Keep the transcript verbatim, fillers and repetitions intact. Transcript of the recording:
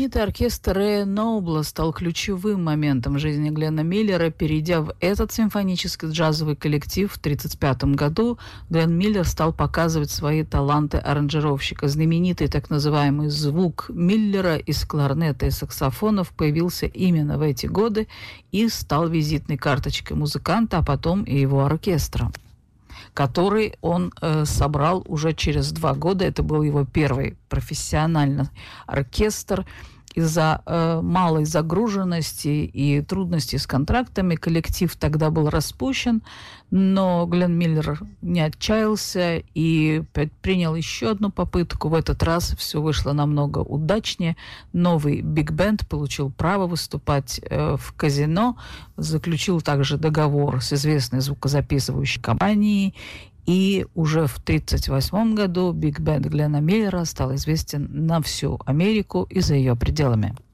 Знаменитый оркестр Рэя Нобла стал ключевым моментом в жизни Гленна Миллера. Перейдя в этот симфонический джазовый коллектив в тысяча девятьсот тридцать пятом году, Гленн Миллер стал показывать свои таланты аранжировщика. Знаменитый так называемый звук Миллера из кларнета и саксофонов появился именно в эти годы и стал визитной карточкой музыканта, а потом и его оркестра, который он э, собрал уже через два года. Это был его первый профессиональный оркестр. Из-за э, малой загруженности и трудностей с контрактами коллектив тогда был распущен, но Гленн Миллер не отчаялся и предпринял еще одну попытку. В этот раз все вышло намного удачнее. Новый биг-бенд получил право выступать э, в казино, заключил также договор с известной звукозаписывающей компанией. И уже в тысяча девятьсот тридцать восьмом году биг-бенд Гленна Миллера стал известен на всю Америку и за ее пределами.